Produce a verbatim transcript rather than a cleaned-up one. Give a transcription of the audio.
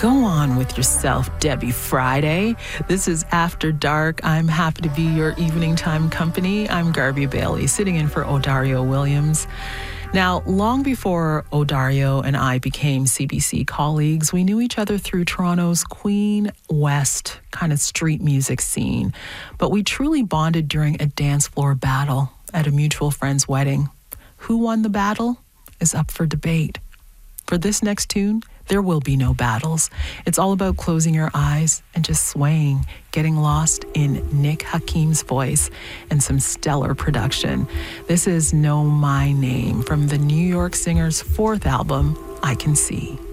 Go on with yourself, Debbie Friday. This is After Dark. I'm happy to be your evening time company. I'm Garby Bailey, sitting in for Odario Williams. Now, long before Odario and I became C B C colleagues, we knew each other through Toronto's Queen West kind of street music scene. But we truly bonded during a dance floor battle at a mutual friend's wedding. Who won the battle is up for debate. For this next tune, there will be no battles. It's all about closing your eyes and just swaying, getting lost in Nick Hakim's voice and some stellar production. This is Know My Name from the New York Singer's fourth album, I Can See.